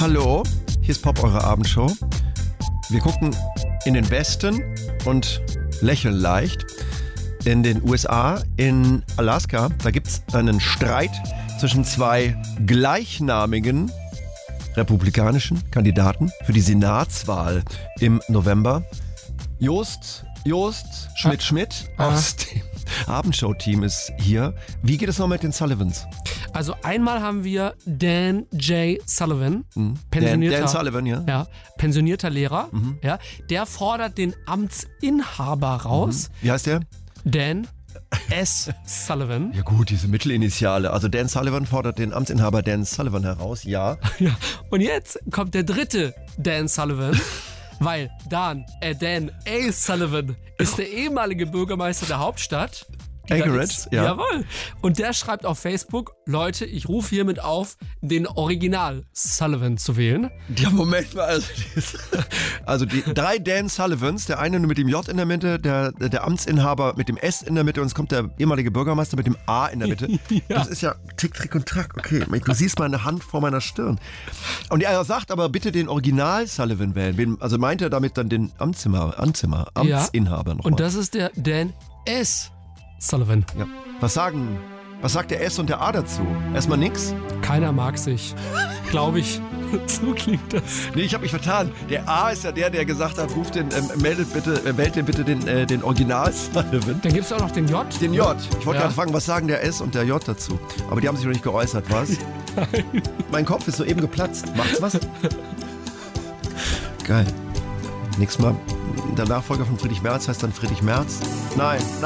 Hallo, hier ist Pop, eure Abendshow. Wir gucken in den Westen und lächeln leicht. In den USA, in Alaska, da gibt es einen Streit zwischen zwei gleichnamigen republikanischen Kandidaten für die Senatswahl im November. Jost Schmidt aus dem Abendshow-Team ist hier. Wie geht es noch mit den Sullivans? Also einmal haben wir Dan J. Sullivan, pensionierter, Dan Sullivan, ja. Ja, pensionierter Lehrer. Ja, der fordert den Amtsinhaber raus. Wie heißt der? Dan S. Sullivan. Ja gut, diese Mittelinitiale. Also Dan Sullivan fordert den Amtsinhaber Dan Sullivan heraus, ja. Ja. Und jetzt kommt der dritte Dan Sullivan, weil Dan A. Sullivan ist der ehemalige Bürgermeister der Hauptstadt. Anchorage, ja. Jawohl. Und der schreibt auf Facebook, Leute, ich rufe hiermit auf, den Original Sullivan zu wählen. Ja, Moment mal. Also die drei Dan Sullivans, der eine mit dem J in der Mitte, der Amtsinhaber mit dem S in der Mitte und es kommt der ehemalige Bürgermeister mit dem A in der Mitte. Ja. Das ist ja Tick, Trick und Track. Okay, du siehst meine Hand vor meiner Stirn. Und er sagt aber bitte den Original Sullivan wählen. Also meint er damit dann den Amtsinhaber nochmal. Und das ist der Dan S. Sullivan. Ja. Was sagt der S und der A dazu? Erstmal nix? Keiner mag sich. Glaube ich. So klingt das. Nee, ich habe mich vertan. Der A ist ja der gesagt hat, wählt den Original Sullivan. Dann gibt es auch noch den J. Den J. Ich wollte gerade fragen, was sagen der S und der J dazu? Aber die haben sich noch nicht geäußert, was? Nein. Mein Kopf ist soeben geplatzt. Macht's was? Geil. Nächstes Mal, der Nachfolger von Friedrich Merz heißt dann Friedrich Merz. Nein.